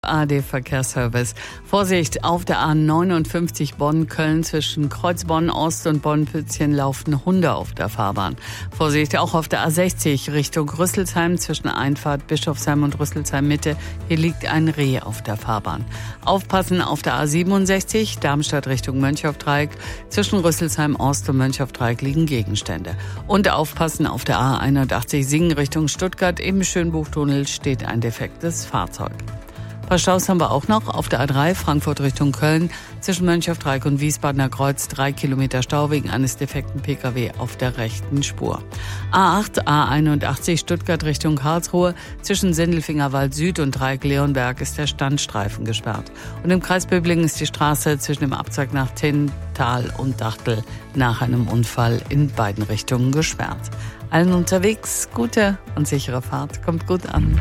AD-Verkehrsservice. Vorsicht, auf der A59 Bonn-Köln zwischen Kreuz Bonn-Ost und Bonn-Pützchen laufen Hunde auf der Fahrbahn. Vorsicht, auch auf der A60 Richtung Rüsselsheim zwischen Einfahrt Bischofsheim und Rüsselsheim-Mitte. Hier liegt ein Reh auf der Fahrbahn. Aufpassen auf der A67 Darmstadt Richtung Mönchhofdreieck. Zwischen Rüsselsheim-Ost und Mönchhofdreieck liegen Gegenstände. Und aufpassen auf der A81 Singen Richtung Stuttgart. Im Schönbuchtunnel steht ein defektes Fahrzeug. Ein paar Staus haben wir auch noch auf der A3 Frankfurt Richtung Köln zwischen Mönchhofdreieck und Wiesbadener Kreuz 3 Kilometer Stau wegen eines defekten Pkw auf der rechten Spur. A8 A81 Stuttgart Richtung Karlsruhe zwischen Sindelfingerwald Süd und Dreieck-Leonberg ist der Standstreifen gesperrt. Und im Kreis Böblingen ist die Straße zwischen dem Abzweig nach Tinntal und Dachtel nach einem Unfall in beiden Richtungen gesperrt. Allen unterwegs gute und sichere Fahrt, kommt gut an.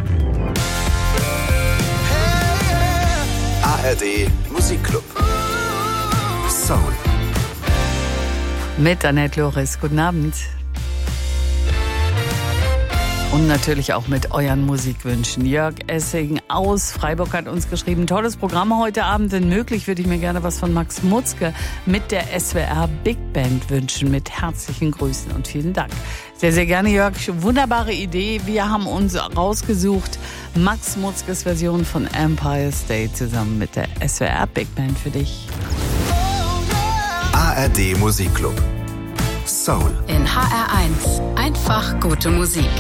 ARD Musikclub Soul mit Annette Loris. Guten Abend. Und natürlich auch mit euren Musikwünschen. Jörg Essing aus Freiburg hat uns geschrieben, tolles Programm heute Abend. Wenn möglich, würde ich mir gerne was von Max Mutzke mit der SWR Big Band wünschen. Mit herzlichen Grüßen und vielen Dank. Sehr, sehr gerne, Jörg. Wunderbare Idee. Wir haben uns rausgesucht, Max Mutzkes Version von Empire State zusammen mit der SWR Big Band für dich. ARD Musikclub Soul in HR1. Einfach gute Musik.